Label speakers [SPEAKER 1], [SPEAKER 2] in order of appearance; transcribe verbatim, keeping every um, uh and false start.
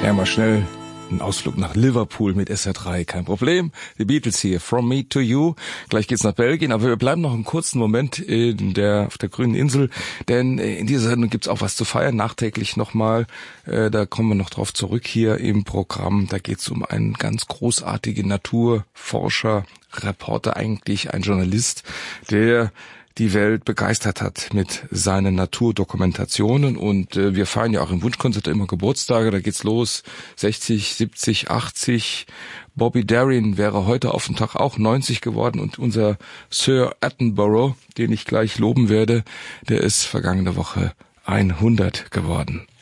[SPEAKER 1] Ja, mal schnell ein Ausflug nach Liverpool mit S R drei, kein Problem. Die Beatles hier, From Me to You. Gleich geht's nach Belgien, aber wir bleiben noch einen kurzen Moment in der, auf der grünen Insel, denn in dieser Sendung gibt's auch was zu feiern, nachträglich nochmal. Äh, da kommen wir noch drauf zurück hier im Programm. Da geht's um einen ganz großartigen Naturforscher, Reporter eigentlich, ein Journalist, der die Welt begeistert hat mit seinen Naturdokumentationen. Und äh, wir feiern ja auch im Wunschkonzert immer Geburtstage, da geht's los, sechzig, siebzig, achtzig. Bobby Darin wäre heute auf den Tag auch neunzig geworden und unser Sir Attenborough, den ich gleich loben werde, der ist vergangene Woche hundert geworden.